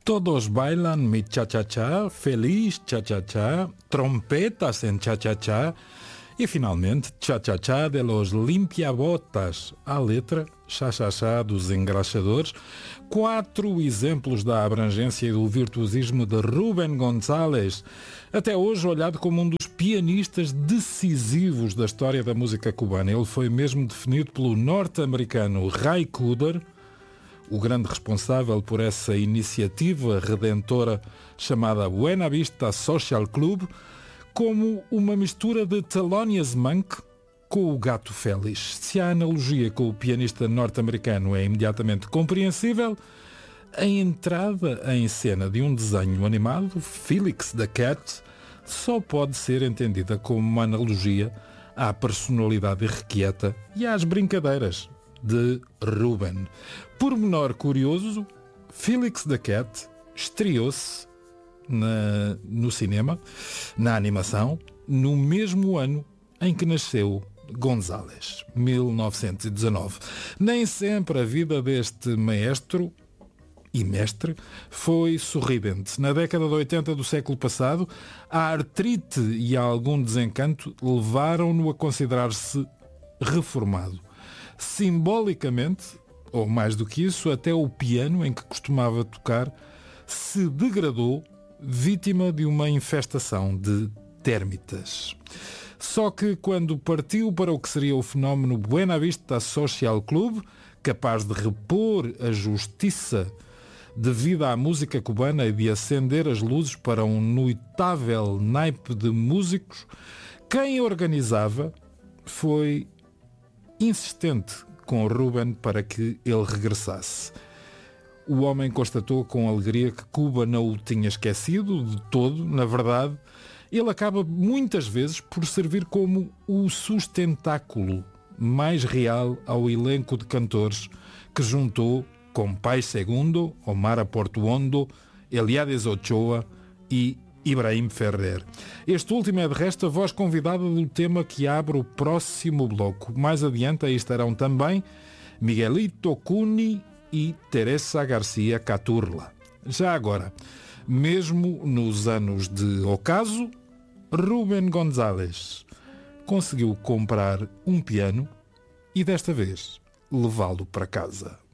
Todos bailan mi cha-cha-cha, feliz cha-cha-cha, trompetas en cha-cha-cha e, finalmente, cha-cha-cha de los limpiabotas. A letra, cha-cha-cha dos engraxadores. 4 exemplos da abrangência e do virtuosismo de Rubén González, até hoje olhado como um dos pianistas decisivos da história da música cubana. Ele foi mesmo definido pelo norte-americano Ray Cooder, o grande responsável por essa iniciativa redentora chamada Buena Vista Social Club, como uma mistura de Thelonious Monk com o Gato Félix. Se a analogia com o pianista norte-americano é imediatamente compreensível, a entrada em cena de um desenho animado, Felix the Cat, só pode ser entendida como uma analogia à personalidade irrequieta e às brincadeiras de Rubén. Pormenor curioso, Felix the Cat estreou-se no cinema, na animação, no mesmo ano em que nasceu González, 1919. Nem sempre a vida deste maestro e mestre foi sorridente. Na década de 80 do século passado, a artrite e algum desencanto levaram-no a considerar-se reformado. Simbolicamente, ou mais do que isso, até o piano em que costumava tocar se degradou, vítima de uma infestação de térmitas. Só que quando partiu para o que seria o fenómeno Buena Vista Social Club, capaz de repor a justiça devida à música cubana e de acender as luzes para um notável naipe de músicos, quem organizava foi insistente com Rubén para que ele regressasse. O homem constatou com alegria que Cuba não o tinha esquecido de todo. Na verdade, ele acaba muitas vezes por servir como o sustentáculo mais real ao elenco de cantores que juntou com Pai Segundo, Omar Portuondo, Eliades Ochoa e Ibrahim Ferrer. Este último é de resto a voz convidada do tema que abre o próximo bloco. Mais adiante aí estarão também Miguelito Cuni e Teresa Garcia Caturla. Já agora, mesmo nos anos de ocaso, Rubén González conseguiu comprar um piano e desta vez levá-lo para casa.